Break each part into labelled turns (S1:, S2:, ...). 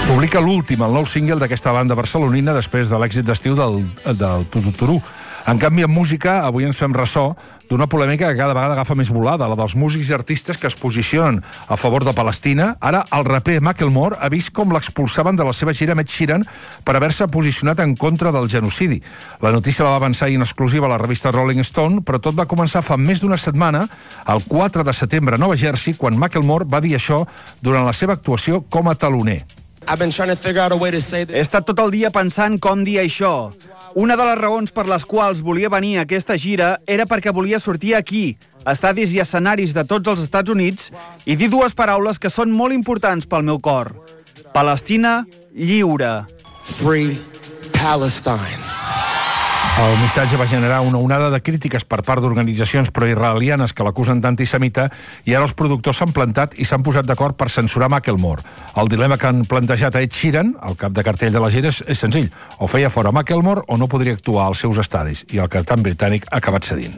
S1: Publica l'últim, el nou single d'aquesta banda barcelonina després de l'èxit d'estiu del Tuturú. En canvi, en música, avui ens fem ressò d'una polèmica que cada vegada agafa més volada, la dels músics i artistes que es posicionen a favor de Palestina. Ara, el raper Macklemore ha vist com l'expulsaven de la seva gira Ed Sheeran per haver-se posicionat en contra del genocidi. La notícia la va avançar en exclusiva a la revista Rolling Stone, però tot va començar fa més d'una setmana, el 4 de setembre a Nova Jersey, quan Macklemore va dir això durant la seva actuació com a teloner.
S2: He estat tot el dia pensant com dir això. Una de les raons per les quals volia venir a aquesta gira era perquè volia sortir aquí, a estadis i escenaris de tots els Estats Units, i dir dues paraules que són molt importants pel meu cor. Palestina lliure.
S3: Free Palestine.
S1: El missatge va generar una onada de crítiques per part d'organitzacions proisraelianes que l'acusen d'antisemita, i ara els productors s'han plantat i s'han posat d'acord per censurar Macklemore. El dilema que han plantejat a Ed Sheeran, el cap de cartell de la gira, és senzill. O feia fora Macklemore o no podria actuar als seus estadis, i el cantant britànic ha acabat cedint.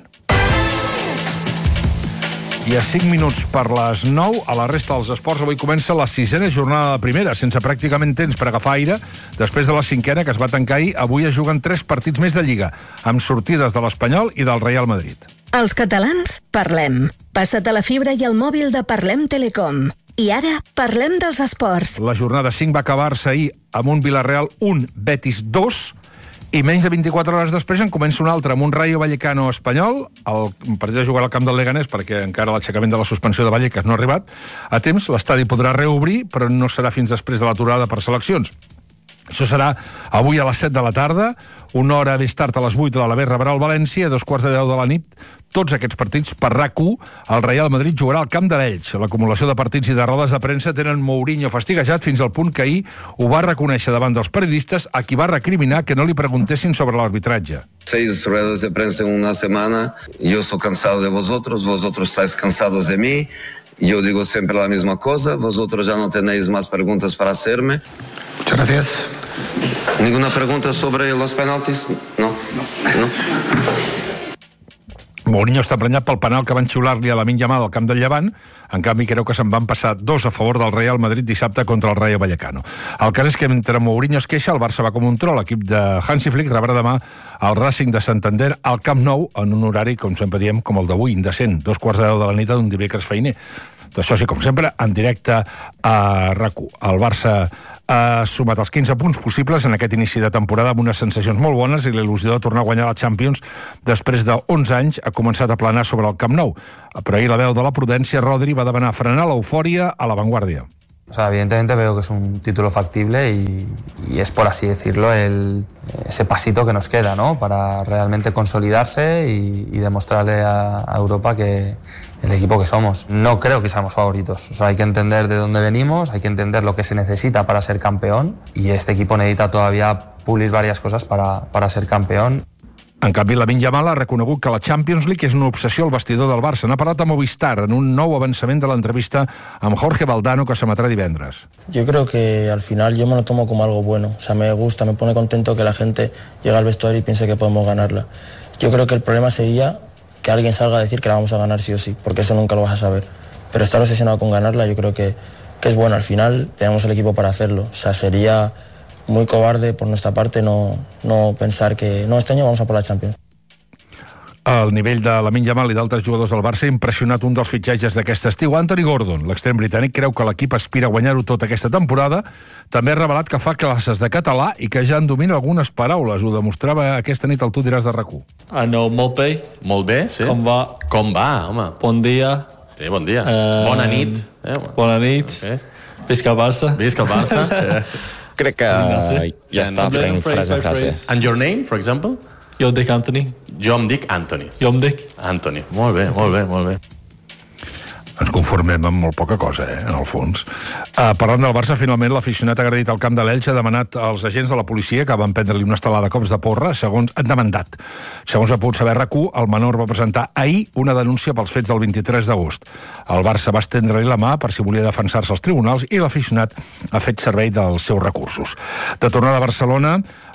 S1: I a 5 minuts per les 9, a la resta dels esports, avui comença la 6a jornada de primera, sense pràcticament temps per agafar aire, després de la 5a que es va tancar ahir. Avui es juguen 3 partits més de Lliga, amb sortides de l'Espanyol i del Real Madrid.
S4: Els catalans parlem. Passa't a la fibra i al mòbil de Parlem Telecom. I ara parlem dels esports.
S1: La jornada 5 va acabar-se ahir amb un Villarreal 1, Betis 2, i menys de 24 hores després en comença un altre, amb un Rayo Vallecano espanyol. El partit de jugar al camp del Leganés, perquè encara l'aixecament de la suspensió de Vallecas no ha arribat a temps. L'estadi podrà reobrir, però no serà fins després de l'aturada per seleccions. Això serà avui a les 7 de la tarda, una hora més tard a les 8 de l'Alavés rebrà el València, a 2:15 de la nit, tots aquests partits per RAC1. El Real Madrid jugarà al camp de l'Elx. L'acumulació de partits i de rodes de premsa tenen Mourinho fastiguejat fins al punt que ahir ho va reconèixer davant dels periodistes, a qui va recriminar que no li preguntessin sobre l'arbitratge.
S5: 6 ruedas de prensa en una semana, yo estoy cansado de vosotros estáis cansados de mí. Yo digo siempre la misma cosa, vosotros ya no tenéis más preguntas para hacerme.
S3: Muchas gracias.
S5: ¿Ninguna pregunta sobre los penaltis? No.
S1: Mourinho està prenyat pel penal que van xiular-li a Lamine Yamal al camp del Llevant. En canvi, creu que se'n van passar 2 a favor del Real Madrid dissabte contra el Rayo Vallecano. El cas és que mentre Mourinho es queixa, el Barça va com un tro. L'equip de Hansi Flick rebrà demà el Racing de Santander al Camp Nou, en un horari, com sempre diem, com el d'avui, indecent, 2:15 de la nit d'un dimecres feiner. Això sí, com sempre, en directe a RAC1. El Barça ha sumat els 15 punts possibles en aquest inici de temporada amb unes sensacions molt bones, i la il·lusió de tornar a guanyar la Champions després de 11 anys ha començat a planar sobre el Camp Nou. Però ahir la veu de la prudència, Rodri, va demanar frenar l'eufòria a La Vanguardia.
S6: O sea, evidentemente veo que es un título factible y es, por así decirlo, ese pasito que nos queda, ¿no? Para realmente consolidarse y demostrarle a Europa que el equipo que somos. No creo que seamos favoritos. O sea, hay que entender de dónde venimos, hay que entender lo que se necesita para ser campeón, y este equipo necesita todavía pulir varias cosas para ser campeón.
S1: En canvi, Lamine Yamal ha reconegut que la Champions League és una obsessió al vestidor del Barça. N'ha parlat a Movistar en un nou avançament de l'entrevista amb Jorge Valdano, que s'emetrà divendres.
S7: Yo creo que al final yo me lo tomo como algo bueno. O sea, me gusta, me pone contento que la gente llegue al vestuario y piense que podemos ganarla. Yo creo que el problema sería que alguien salga a decir que la vamos a ganar sí o sí, porque eso nunca lo vas a saber. Pero estar obsesionado con ganarla, yo creo que es bueno. Al final tenemos el equipo para hacerlo. O sea, sería muy cobarde por nuestra parte no pensar que no, este año vamos a por la Champions.
S1: El nivell de Lamine Yamal i d'altres jugadors del Barça ha impressionat un dels fitxatges d'aquest estiu. Anthony Gordon, l'extrem britànic, creu que l'equip aspira a guanyar-ho tot aquesta temporada. També ha revelat que fa classes de català i que ja en domina algunes paraules. Ho demostrava aquesta nit al Tu diràs de RAC1.
S8: No, molt bé.
S9: Molt bé, sí.
S8: Com va?
S9: Com va, home?
S8: Bon dia.
S9: Sí, bon dia. Bona nit.
S8: Bona nit.
S9: Okay.
S8: Visca el Barça.
S9: Visca el Barça.
S10: Crec que ja està fent frase a frase.
S9: And your name, for example?
S8: Jo em dic Anthony.
S9: Jo em dic Anthony.
S8: Jo em dic
S9: Anthony. Molt bé, molt bé, molt bé.
S1: Ens conformem amb molt poca cosa, en el fons. Parlant del Barça, finalment l'aficionat agredit al camp de l'Elx ha demanat als agents de la policia que van prendre-li una estelada de cops de porra, segons ha pogut saber RAC1, el menor va presentar ahir una denúncia pels fets del 23 d'agost. El Barça va estendre-li la mà per si volia defensar-se als tribunals i l'aficionat ha fet servei dels seus recursos. De tornada a Barcelona,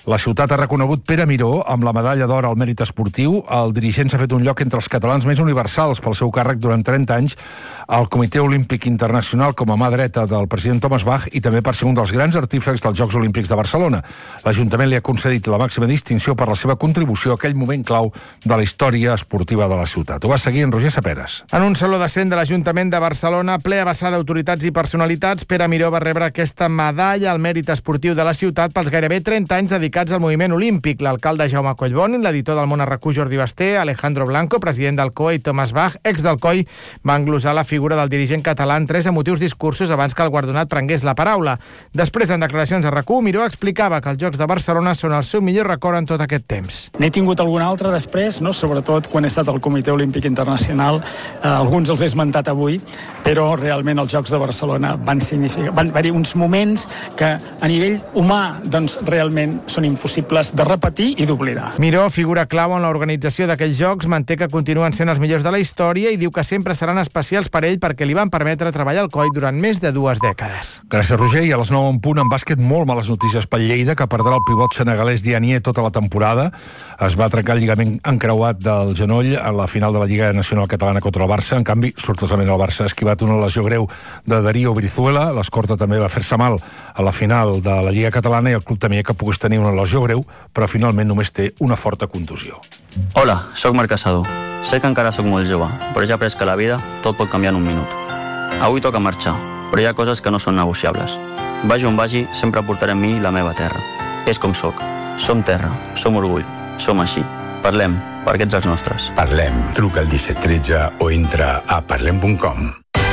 S1: La ciutat ha reconegut Pere Miró amb la medalla d'or al mèrit esportiu. El dirigent s'ha fet un lloc entre els catalans més universals pel seu càrrec durant 30 anys al Comitè Olímpic Internacional com a mà dreta del president Thomas Bach i també per ser un dels grans artífecs dels Jocs Olímpics de Barcelona. L'Ajuntament li ha concedit la màxima distinció per la seva contribució a aquell moment clau de la història esportiva de la ciutat. Ho va seguir en Roger Saperes.
S11: En un saló de cent de l'Ajuntament de Barcelona, ple a vessar d'autoritats i personalitats, Pere Miró va rebre aquesta medalla al mèrit esportiu de la ciutat pels gairebé 30 anys dedicats al moviment olímpic. L'alcalde Jaume Collboni, l'editor del Món RQ Jordi Basté, Alejandro Blanco, president del COE, i Thomas Bach, ex del COI, van glosar la figura del dirigent català en 3 emotius discursos abans que el guardonat prengués la paraula. Després, en declaracions a RQ, Miró explicava que els Jocs de Barcelona són el seu millor record en tot aquest temps.
S12: N'he tingut algun altre després, no? Sobretot quan he estat al Comitè Olímpic Internacional. Alguns els he esmentat avui, però realment els Jocs de Barcelona van haver-hi uns moments que a nivell humà doncs, realment són impossibles de repetir i d'oblidar.
S11: Miró, figura clau en l'organització d'aquells Jocs, manté que continuen sent els millors de la història i diu que sempre seran especials per ell perquè li van permetre treballar al COI durant més de 2 dècades.
S1: Gràcies, Roger. I a les 9 en punt, en bàsquet, molt males notícies pel Lleida, que perdrà el pivot senegalès Dianier tota la temporada. Es va trencar el lligament encreuat del genoll a la final de la Lliga Nacional Catalana contra el Barça. En canvi, sortosament el Barça ha esquivat una lesió greu de Darío Brizuela. L'Escorta també va fer-se mal a la final de la Lliga Catalana i el club temia que pogués tenir una lesió greu, però finalment només té una forta contusió.
S13: Hola, sóc Marc Casado. Sé que encara sóc molt jove, però ja he après que a la vida tot pot canviar en un minut. Avui toca marxar, però hi ha coses que no són negociables. Vagi on vagi, sempre portaré amb mi la meva terra. És com sóc. Som terra, som orgull, som així. Parlem, perquè ets els nostres.
S14: Parlem. Truca al 1713 o entra a parlem.com.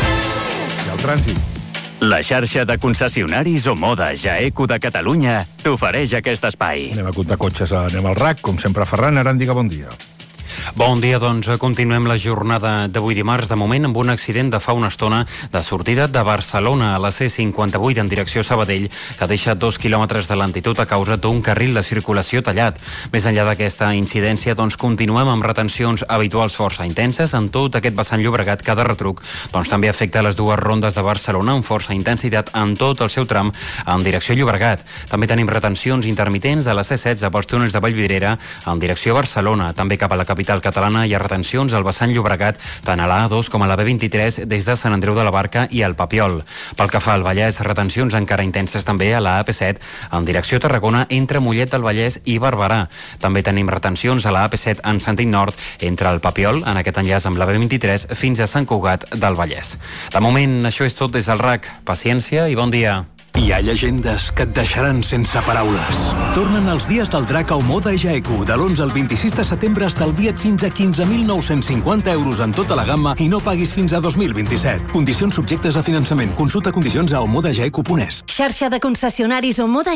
S1: I el trànsit.
S15: La xarxa de concessionaris Omoda Jaeco de Catalunya t'ofereix aquest espai.
S1: Anem a comptar cotxes, anem al RAC, com sempre Ferran Arandiga, bon dia.
S16: Bon dia, doncs continuem la jornada d'avui dimarts, de moment amb un accident de fa una estona de sortida de Barcelona a la C58 en direcció Sabadell, que deixa 2 quilòmetres de lentitud a causa d'un carril de circulació tallat. Més enllà d'aquesta incidència, doncs continuem amb retencions habituals força intenses en tot aquest vessant Llobregat, que de retruc també afecta les 2 rondes de Barcelona amb força intensitat en tot el seu tram en direcció Llobregat. També tenim retencions intermitents a la C16 pels túnels de Vallvidrera en direcció Barcelona, també cap a la capital catalana hi ha retencions al vessant Llobregat tant a la A2 com a la B23 des de Sant Andreu de la Barca i el Papiol. Pel que fa al Vallès, retencions encara intenses també a la AP7 en direcció Tarragona entre Mollet del Vallès i Barberà. També tenim retencions a la AP7 en sentit nord entre el Papiol, en aquest enllaç amb la B23, fins a Sant Cugat del Vallès. De moment, això és tot des del RAC. Paciència i bon dia.
S17: Hi ha llegendes que et deixaran sense paraules. Tornen els dies del drac a Omoda Jaeco. De l'11 al 26 de setembre estalvia't fins a 15.950 euros en tota la gamma i no paguis fins a 2027. Condicions subjectes a finançament. Consulta condicions a omodajaeco.es.
S18: Xarxa de concessionaris Omoda